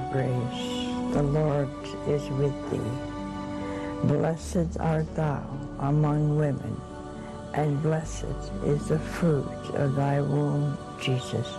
grace, the Lord is with thee. Blessed art thou among women, and blessed is the fruit of thy womb, Jesus.